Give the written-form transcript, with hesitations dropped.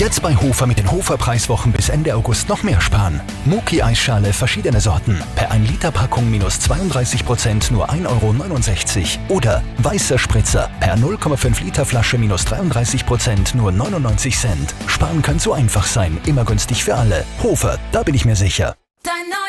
Jetzt bei Hofer mit den Hofer-Preiswochen bis Ende August noch mehr sparen. Muki-Eisschale verschiedene Sorten. Per 1 Liter Packung minus 32% nur 1,69 €. Oder weißer Spritzer per 0,5 Liter Flasche minus 33% nur 99 Cent. Sparen kann so einfach sein. Immer günstig für alle. Hofer, da bin ich mir sicher. Dein